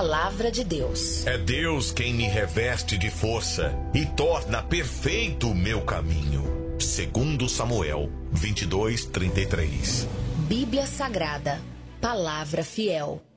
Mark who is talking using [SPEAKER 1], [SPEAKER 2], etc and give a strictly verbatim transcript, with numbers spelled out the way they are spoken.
[SPEAKER 1] Palavra de Deus.
[SPEAKER 2] É Deus quem me reveste de força e torna perfeito o meu caminho. Segundo Samuel vinte e dois, trinta e três.
[SPEAKER 1] Bíblia Sagrada, Palavra fiel.